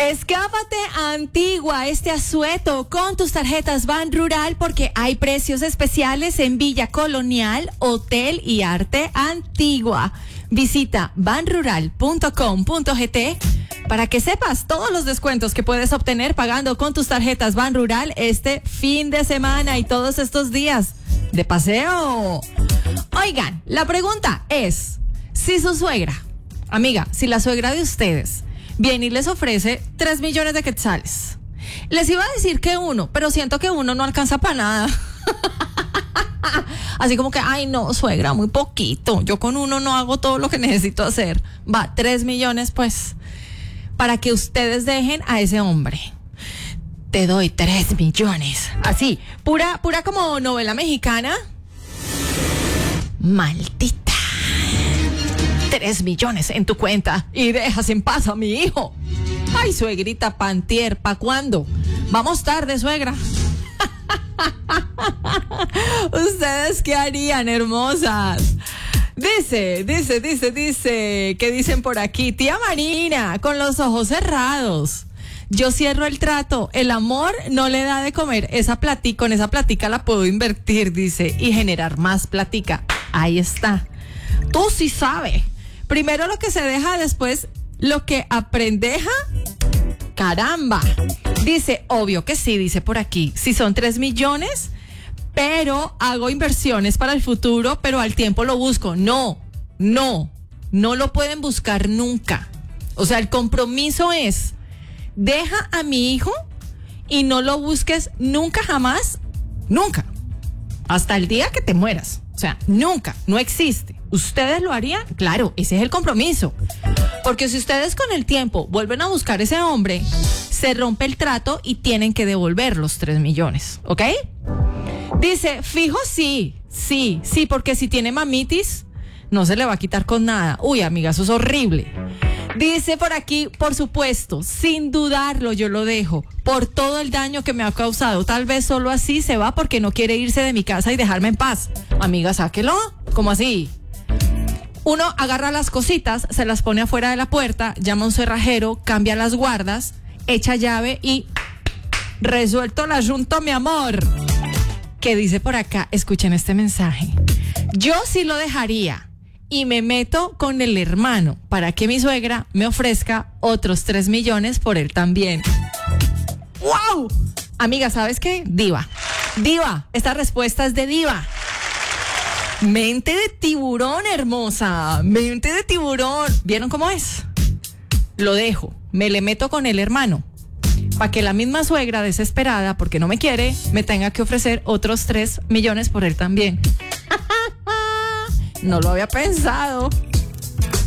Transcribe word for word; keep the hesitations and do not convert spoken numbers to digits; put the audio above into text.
Escápate a Antigua este asueto con tus tarjetas Ban Rural porque hay precios especiales en Villa Colonial, Hotel y Arte Antigua. Visita ban rural punto com punto gt para que sepas todos los descuentos que puedes obtener pagando con tus tarjetas Ban Rural este fin de semana y todos estos días de paseo. Oigan, la pregunta es, si su suegra, amiga, si la suegra de ustedes viene y les ofrece tres millones de quetzales. Les iba a decir que uno, pero siento que uno no alcanza para nada. Así como que, ay no, suegra, muy poquito. Yo con uno no hago todo lo que necesito hacer. Va, tres millones, pues, para que ustedes dejen a ese hombre. Te doy tres millones. Así, pura, pura como novela mexicana. Maldita. Tres millones en tu cuenta y dejas en paz a mi hijo. Ay, suegrita Pantier, ¿pa' cuándo? Vamos tarde, suegra. ¿Ustedes qué harían, hermosas? Dice, dice, dice, dice, ¿qué dicen por aquí? Tía Marina, con los ojos cerrados. Yo cierro el trato, el amor no le da de comer. Esa platica, con esa platica la puedo invertir, dice, y generar más platica. Ahí está. Tú sí sabes. Primero lo que se deja, después lo que aprendeja. Caramba. Dice, obvio que sí, dice por aquí. Si son tres millones, pero hago inversiones para el futuro, pero al tiempo lo busco. No, no, no lo pueden buscar nunca. O sea, el compromiso es, deja a mi hijo y no lo busques nunca, jamás, nunca. Hasta el día que te mueras. O sea, nunca, no existe. ¿Ustedes lo harían? Claro, ese es el compromiso. Porque si ustedes con el tiempo vuelven a buscar ese hombre, se rompe el trato y tienen que devolver los tres millones, ¿ok? Dice, fijo sí, sí, sí, porque si tiene mamitis, no se le va a quitar con nada. Uy, amiga, eso es horrible. Dice por aquí, por supuesto, sin dudarlo yo lo dejo, por todo el daño que me ha causado. Tal vez solo así se va porque no quiere irse de mi casa y dejarme en paz. Amiga, sáquelo. ¿Cómo así? Uno agarra las cositas, se las pone afuera de la puerta, llama a un cerrajero, cambia las guardas, echa llave y resuelto el asunto, mi amor. ¿Qué dice por acá? Escuchen este mensaje. Yo sí lo dejaría y me meto con el hermano para que mi suegra me ofrezca otros tres millones por él también. ¡Wow! Amiga, ¿sabes qué? Diva. Diva. Esta respuesta es de diva. Mente de tiburón, hermosa. Mente de tiburón. ¿Vieron cómo es? Lo dejo. Me le meto con el hermano para que la misma suegra desesperada, porque no me quiere, me tenga que ofrecer otros tres millones por él también. No lo había pensado.